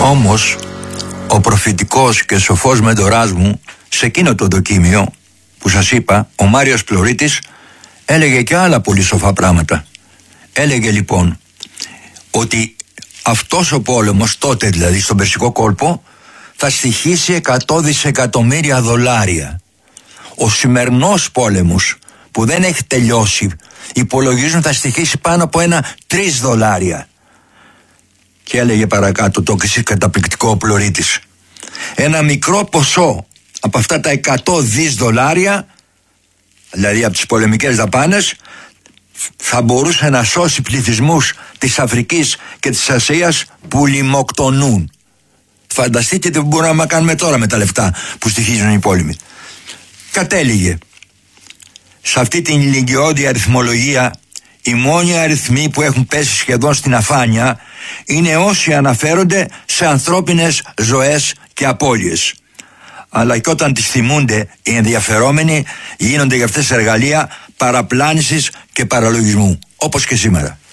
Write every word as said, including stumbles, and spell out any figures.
Όμως ο προφητικός και σοφός μεντοράς μου σε εκείνο το δοκίμιο που σας είπα, ο Μάριος Πλωρίτης, έλεγε και άλλα πολύ σοφά πράγματα. Έλεγε λοιπόν ότι αυτός ο πόλεμος τότε, δηλαδή στον Περσικό κόλπο, θα στοιχήσει εκατό δισεκατομμύρια δολάρια. Ο σημερινός πόλεμος που δεν έχει τελειώσει, υπολογίζουν θα στοιχήσει πάνω από ένα τρεις δολάρια. Και έλεγε παρακάτω το καταπληκτικό ο Πλωρίτης, ένα μικρό ποσό από αυτά τα εκατό δις δολάρια, δηλαδή από τις πολεμικές δαπάνες, θα μπορούσε να σώσει πληθυσμούς της Αφρικής και της Ασίας που λιμοκτονούν. Φανταστείτε τι μπορούμε να κάνουμε τώρα με τα λεφτά που στοιχίζουν οι πόλεμοι. Κατέληγε, σε αυτή την ηλικιώδη αριθμολογία, οι μόνοι αριθμοί που έχουν πέσει σχεδόν στην αφάνεια είναι όσοι αναφέρονται σε ανθρώπινες ζωές και απώλειες. Αλλά και όταν τις θυμούνται οι ενδιαφερόμενοι, γίνονται για αυτές εργαλεία παραπλάνησης και παραλογισμού, όπως και σήμερα.